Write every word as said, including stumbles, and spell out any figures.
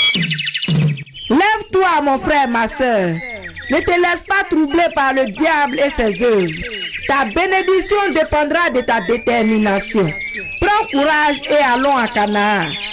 Lève-toi, mon frère, ma sœur. Ne te laisse pas troubler par le diable et ses œuvres. Ta bénédiction dépendra de ta détermination. Prends courage et allons à Canaan.